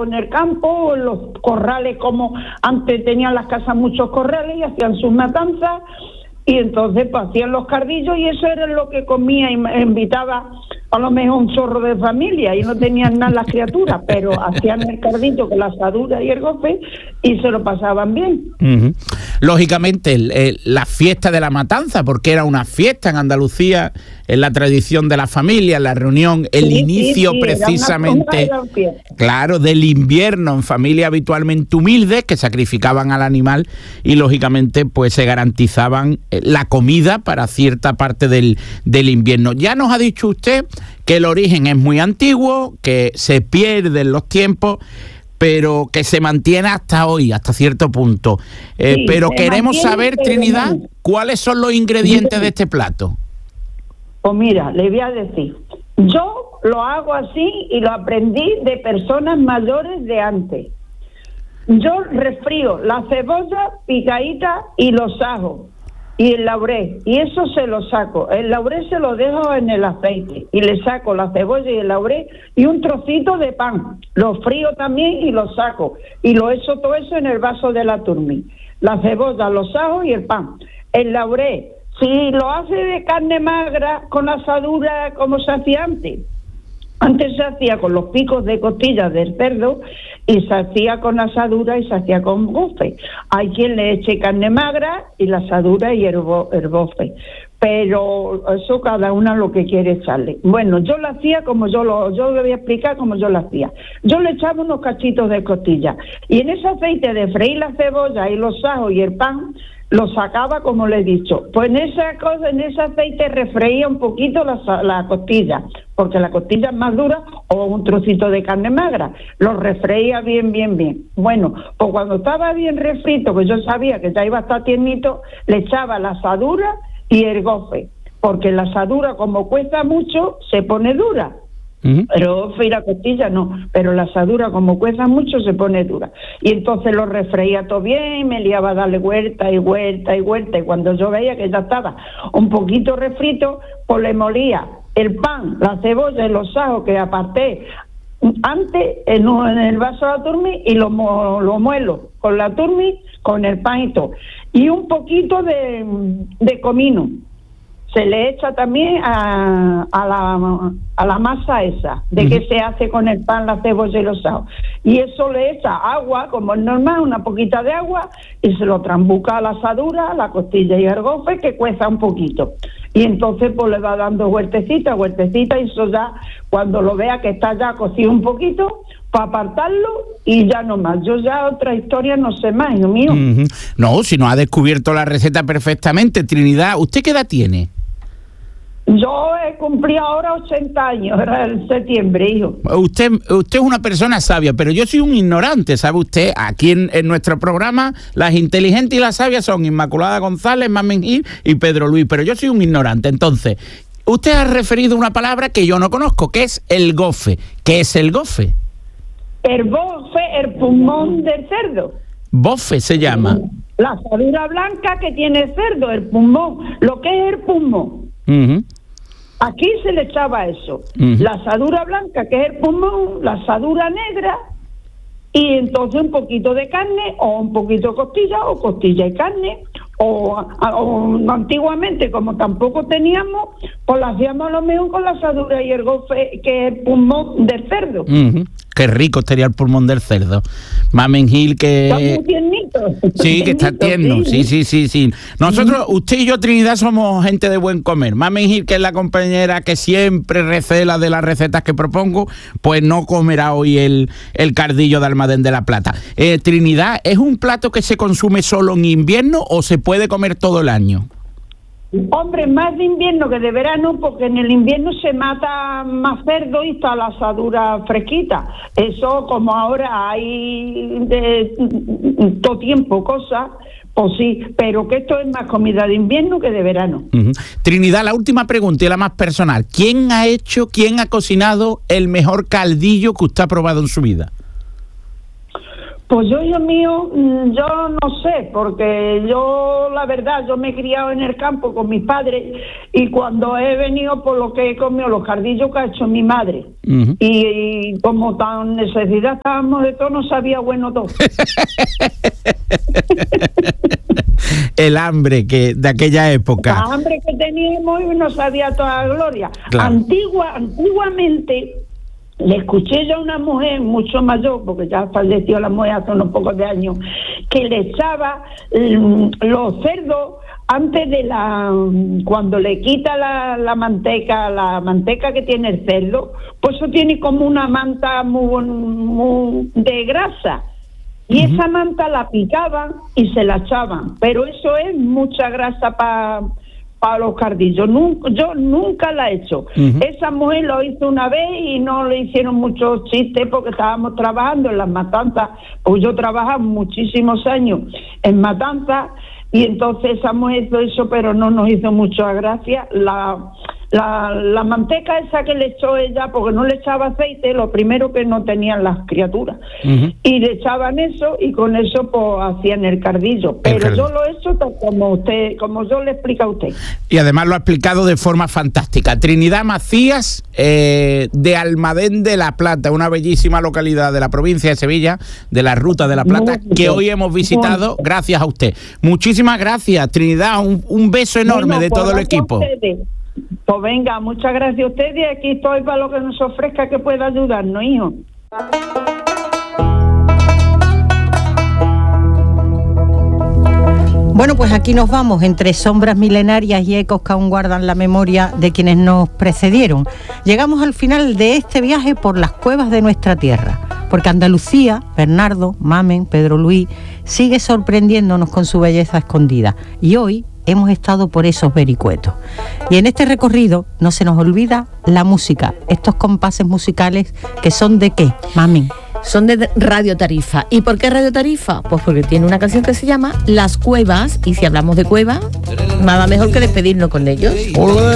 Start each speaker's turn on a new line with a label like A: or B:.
A: o en el campo, o en los corrales, como antes tenían las casas muchos corrales y hacían sus matanzas, y entonces pues hacían los cardillos y eso era lo que comía y invitaba a lo mejor un chorro de familia y no tenían nada las criaturas, pero hacían el cardillo con la asadura y el gofe y se lo pasaban bien.
B: Uh-huh. Lógicamente, la fiesta de la matanza, porque era una fiesta en Andalucía, en la tradición de la familia, la reunión, el inicio precisamente, claro, del invierno en familia habitualmente humildes que sacrificaban al animal y lógicamente pues se garantizaban la comida para cierta parte del invierno. Ya nos ha dicho usted que el origen es muy antiguo, que se pierden los tiempos, pero que se mantiene hasta hoy, hasta cierto punto. Pero queremos saber, Trinidad, ¿cuáles son los ingredientes de este plato?
A: Pues mira, le voy a decir, yo lo hago así y lo aprendí de personas mayores de antes. Yo refrío la cebolla picadita y los ajos y el laurel, y eso se lo saco. El laurel se lo dejo en el aceite y le saco la cebolla y el laurel y un trocito de pan. Lo frío también y lo saco y lo echo todo eso en el vaso de la turmi. La cebolla, los ajos y el pan. El laurel, si lo hace de carne magra con asadura como se hacía antes. Antes se hacía con los picos de costillas del cerdo y se hacía con asadura y se hacía con bofe. Hay quien le eche carne magra y la asadura y el bofe. Pero eso cada una lo que quiere echarle. Bueno, yo lo hacía como yo le voy a explicar cómo yo lo hacía. Yo le echaba unos cachitos de costilla y en ese aceite de freír la cebolla y los ajos y el pan, lo sacaba como le he dicho. Pues en ese aceite refreía un poquito la costilla, porque la costilla es más dura, o un trocito de carne magra. Lo refreía bien. Bueno, pues cuando estaba bien refrito, pues yo sabía que ya iba a estar tiernito, le echaba la asadura y el gofe, porque la asadura como cuesta mucho, se pone dura. Uh-huh. Pero la costilla no, pero la asadura como cueza mucho se pone dura. Y entonces lo refreía todo bien y me liaba a darle vuelta y cuando yo veía que ya estaba un poquito refrito, pues le molía el pan, la cebolla y los ajos que aparté antes en el vaso de la turmi y lo muelo con la turmi, con el pan y todo. Y un poquito de comino. Se le echa también a la masa esa, de que se hace con el pan, la cebolla y los ajos. Y eso le echa agua, como es normal, una poquita de agua, y se lo trambuca a la asadura, la costilla y el gofe, que cueza un poquito. Y entonces pues le va dando vueltecita, y eso ya, cuando lo vea que está ya cocido un poquito, para apartarlo y ya no más. Yo ya otra historia no sé más, hijo mío. Uh-huh.
B: No, si no ha descubierto la receta perfectamente. Trinidad, ¿usted qué edad tiene?
A: Yo he cumplido ahora 80 años, era el septiembre, hijo.
B: Usted es una persona sabia, pero yo soy un ignorante, ¿sabe usted? Aquí en nuestro programa, las inteligentes y las sabias son Inmaculada González, Mamen Gil y Pedro Luis, pero yo soy un ignorante. Entonces, usted ha referido una palabra que yo no conozco, que es el gofe. ¿Qué es el gofe?
A: El bofe, el pulmón del cerdo.
B: Bofe se llama.
A: La asadura blanca que tiene el cerdo, el pulmón. Lo que es el pulmón.
B: Uh-huh.
A: Aquí se le echaba eso. Uh-huh. La asadura blanca, que es el pulmón, la asadura negra, y entonces un poquito de carne, o un poquito de costilla, o costilla y carne, o antiguamente, como tampoco teníamos, pues lo hacíamos a lo mejor con la asadura y el gofe, que es el pulmón del cerdo.
B: Uh-huh. Qué rico estaría el pulmón del cerdo. Mamen Gil, que...
A: Está muy tiernito.
B: Sí, que está tierno. Sí. Nosotros, usted y yo, Trinidad, somos gente de buen comer. Mamen Gil, que es la compañera que siempre recela de las recetas que propongo, pues no comerá hoy el cardillo de Almadén de la Plata. Trinidad, ¿es un plato que se consume solo en invierno o se puede comer todo el año?
A: Hombre, más de invierno que de verano, porque en el invierno se mata más cerdo y está la asadura fresquita. Eso, como ahora hay de todo tiempo cosas, pues sí, pero que esto es más comida de invierno que de verano.
B: Uh-huh. Trinidad, la última pregunta y la más personal. ¿Quién ha cocinado el mejor caldillo que usted ha probado en su vida?
A: Pues yo mío, yo no sé, porque yo, la verdad, yo me he criado en el campo con mis padres y cuando he venido por lo que he comido, los cardillos que ha hecho mi madre. Uh-huh. Y como tan necesidad estábamos de todo, no sabía bueno todo.
B: El hambre que de aquella época.
A: El hambre que teníamos y no sabía toda la gloria. Claro. Antiguamente... Le escuché yo a una mujer mucho mayor, porque ya falleció la mujer hace unos pocos de años, que le echaba los cerdos antes de cuando le quita la manteca que tiene el cerdo, pues eso tiene como una manta muy de grasa. Y esa manta la picaban y se la echaban, pero eso es mucha grasa para los cardillos. Yo nunca la he hecho. Uh-huh. Esa mujer lo hizo una vez y no le hicieron muchos chistes porque estábamos trabajando en las matanzas, pues yo trabajaba muchísimos años en matanzas y entonces esa mujer hizo eso, pero no nos hizo mucha gracia. La manteca esa que le echó ella, porque no le echaba aceite, lo primero que no tenían las criaturas. Uh-huh. Y le echaban eso y con eso pues hacían el cardillo. Pero yo lo he hecho como yo le explico a usted.
B: Y además lo ha explicado de forma fantástica. Trinidad Macías, de Almadén de la Plata, una bellísima localidad de la provincia de Sevilla, de la Ruta de la Plata, que hoy hemos visitado gracias a usted. Muchísimas gracias, Trinidad. Un beso enorme de todo el equipo.
A: Pues venga, muchas gracias a ustedes y aquí estoy para lo que nos ofrezca que pueda ayudarnos, hijo.
C: Bueno, pues aquí nos vamos, entre sombras milenarias y ecos que aún guardan la memoria de quienes nos precedieron. Llegamos al final de este viaje por las cuevas de nuestra tierra, porque Andalucía, Bernardo, Mamen, Pedro Luis, sigue sorprendiéndonos con su belleza escondida. Y hoy hemos estado por esos vericuetos. Y en este recorrido no se nos olvida la música, estos compases musicales que son ¿de qué, Mamen?
D: Son de Radio Tarifa. ¿Y por qué Radio Tarifa? Pues porque tiene una canción que se llama Las Cuevas, y si hablamos de cueva, nada mejor que despedirnos con ellos.